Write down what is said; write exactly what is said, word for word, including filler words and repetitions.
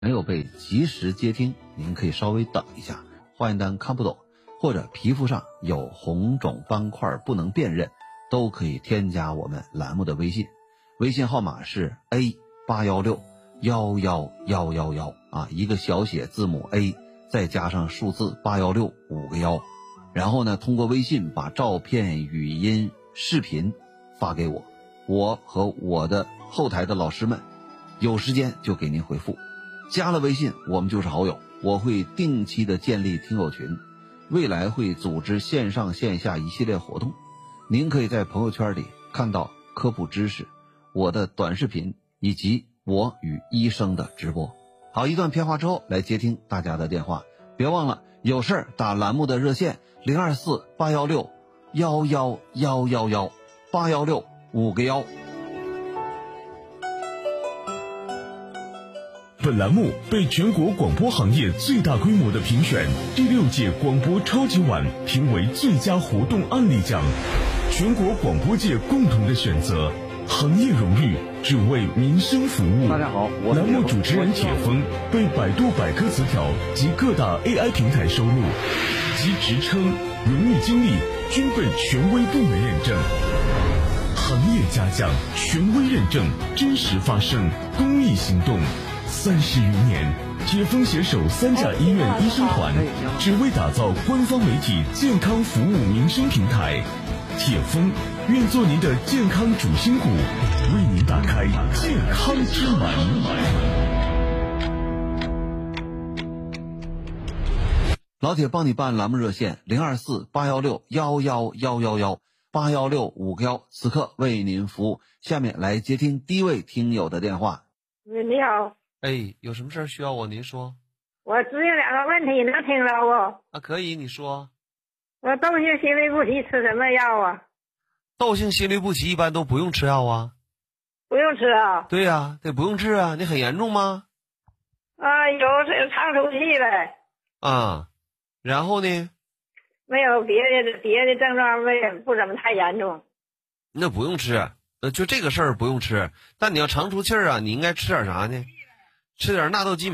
没有被及时接听，您可以稍微等一下。化验单看不懂，或者皮肤上有红肿斑块不能辨认，都可以添加我们栏目的微信，微信号码是 A 八一六一一一一一啊，一个小写字母 A 再加上数字八一六五个幺，然后呢，通过微信把照片、语音、视频发给我，我和我的后台的老师们有时间就给您回复。加了微信，我们就是好友，我会定期的建立听友群，未来会组织线上线下一系列活动，您可以在朋友圈里看到科普知识，我的短视频以及我与医生的直播。好，一段片花之后来接听大家的电话，别忘了有事儿打栏目的热线零二四八一六一一一一一八一六五个幺。 本栏目被全国广播行业最大规模的评选第六届广播超级碗评为最佳活动案例奖，全国广播界共同的选择，行业荣誉，只为民生服务。 大家好，我栏目主持人铁峰被百度百科词条及各大 A I 平台收录，其职称、荣誉经历均被权威部门认证。行业嘉奖，权威认证，真实发生，公益行动。三十余年，铁峰携手三甲医院医生团，只为打造官方媒体健康服务民生平台。铁峰愿做您的健康主心骨，为您打开健康之门。 老铁帮你办栏目热线零二四八一六一一一一一八一六五个幺，此刻为您服务。下面来接听第一位听友的电话。 你好。 哎，有什么事儿需要我？您说。 我只有两个问题，能听到不？ 啊，可以，你说。 我窦性心律不齐吃什么药啊？ 窦性心律不齐一般都不用吃药啊。 不用吃啊？ 对呀、啊，得不用治啊。你很严重吗？ 啊，有这肠出气呗。 啊，然后呢？ 没有别的别的症状，没不怎么太严重。 那不用吃，呃，就这个事儿不用吃。但你要常出气儿啊，你应该吃点啥呢？吃点纳豆激酶。